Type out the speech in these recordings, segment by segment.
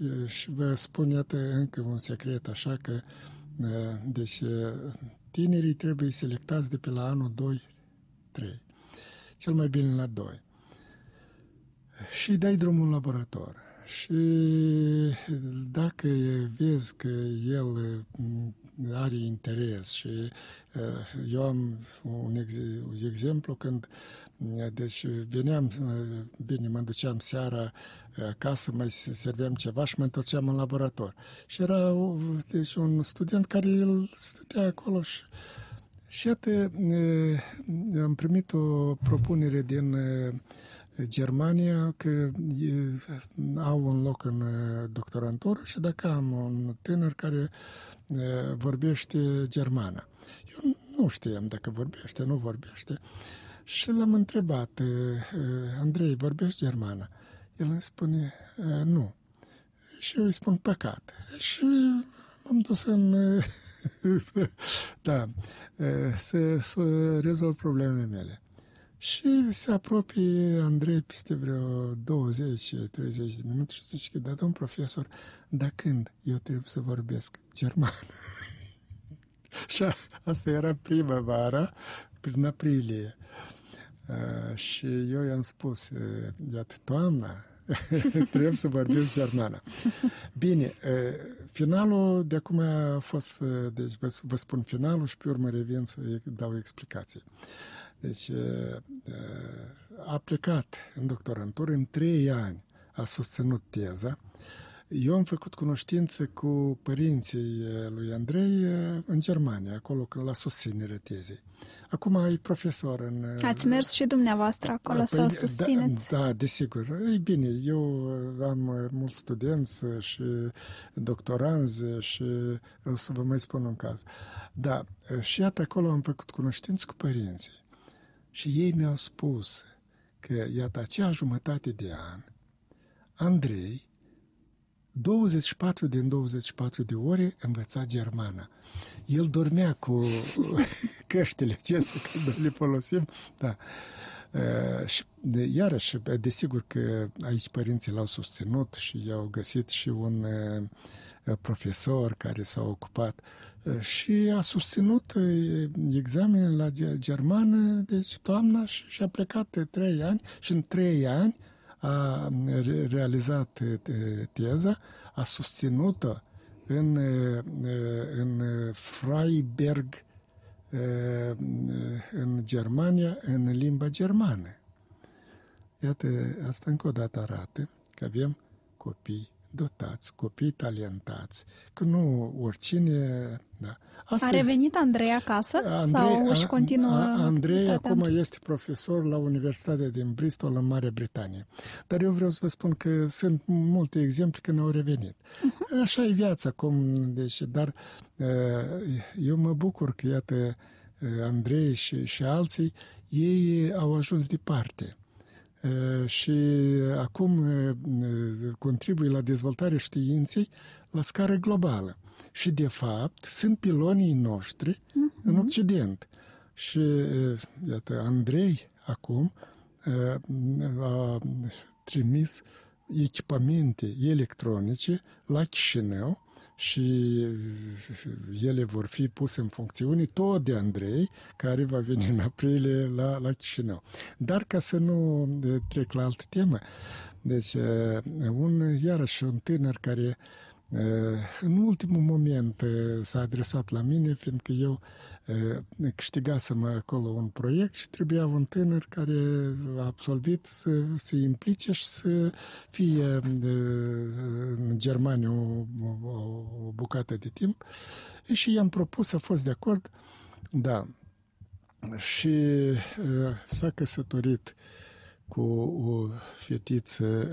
și vă spun, iată, încă un secret, așa că, deci, tinerii trebuie selectați de pe la anul 2, 3. Cel mai bine la 2. Și dai drumul în laborator. Și dacă vezi că el are interes și eu am un exemplu când deci veneam, bine, mă duceam seara acasă, mai serveam ceva și mă întorceam în laborator. Și era deci, un student care el stătea acolo și iată, am primit o propunere din Germania că au un loc în doctorantură și dacă am un tânăr care vorbește germană. Eu nu știam dacă vorbește, nu vorbește. Și l-am întrebat, Andrei, vorbești germană? El îmi spune, nu. Și eu îi spun, păcat. Și m-am dus în... da, să rezolv problemele mele. Și se apropie Andrei peste vreo 20-30 de minute și zice că, da, domn profesor, dar când eu trebuie să vorbesc germană? Și asta era primăvara, prin aprilie. Și eu i-am spus, iată, toamna, trebuie să vorbim germană. Bine, finalul de acum a fost, deci vă spun finalul și pe urmă revin să dau explicații. Deci a plecat în doctorantură, în 3 ani a susținut teza. Eu am făcut cunoștință cu părinții lui Andrei în Germania, acolo la susținere tezei. Acum e profesor în... Ați mers și dumneavoastră acolo să-l susțineți? Da, desigur. Ei bine, eu am mulți studenți și doctoranzi și o să vă mai spun un caz. Da, și iată acolo am făcut cunoștință cu părinții. Și ei mi-au spus că, iată, acea jumătate de an, Andrei 24 din 24 de ore învăța germana. El dormea cu căștile acestea când le folosim. Da. Și iarăși, desigur că aici părinții l-au susținut și i-au găsit și un profesor care s-a ocupat și a susținut examenele la germană, deci toamna, și a plecat 3 ani și în 3 ani a realizat teza, a susținut-o în Freiberg, în Germania, în limba germană. Iată, asta încă o dată arată că avem copii dotați, copii talentați, că nu oricine... Da. A revenit Andrei acasă sau își continuă... Andrei acum este profesor la Universitatea din Bristol, în Marea Britanie. Dar eu vreau să vă spun că sunt multe exemple când au revenit. Așa e viața acum, deci, dar eu mă bucur că, iată, Andrei și alții, ei au ajuns departe. Și acum contribuie la dezvoltarea științei la scară globală. Și, de fapt, sunt pilonii noștri în Occident. Și, iată, Andrei acum a trimis echipamente electronice la Chișinău și ele vor fi puse în funcțiune tot de Andrei, care va veni în aprilie la Chișinău. Dar ca să nu trec la altă temă, deci iarăși un tânăr care în ultimul moment s-a adresat la mine, fiindcă eu câștigasem acolo un proiect și trebuia un tânăr care a absolvit să se implice și să fie în Germania o bucată de timp. Și i-am propus, a fost de acord, da. Și s-a căsătorit cu o fetiță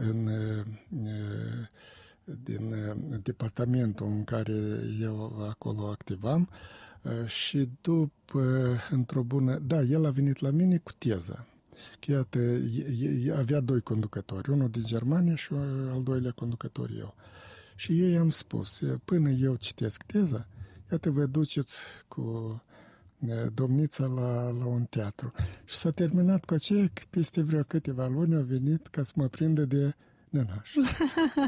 din departamentul în care eu acolo activam și după, într-o bună... Da, el a venit la mine cu teza. Că, iată, avea 2 conducători, unul din Germania și al doilea conducător eu. Și eu i-am spus, până eu citesc teza, iată, vă duceți cu domnița la un teatru. Și s-a terminat cu aceea că peste vreo câteva luni au venit ca să mă prindă de nenaș.